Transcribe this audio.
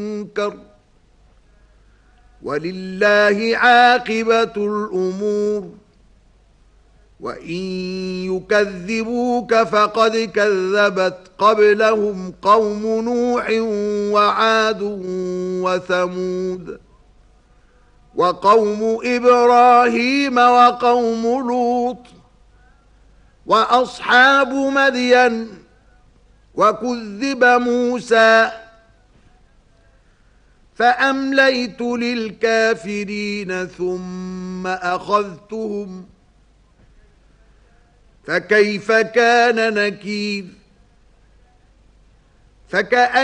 منكر ولله عاقبة الأمور وإن يكذبوك فقد كذبت قبلهم قوم نوح وعاد وثمود وقوم إبراهيم وقوم لوط وأصحاب مدين وكذب موسى فأمليت للكافرين ثم أخذتهم فكيف كان نكير